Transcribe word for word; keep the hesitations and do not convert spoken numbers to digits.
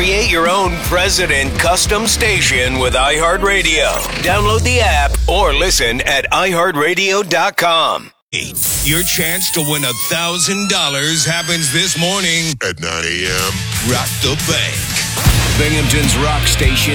Create your own President custom station with iHeartRadio. Download the app or listen at i heart radio dot com. Your chance to win one thousand dollars happens this morning at nine a.m. Rock the Bank. Binghamton's Rock Station.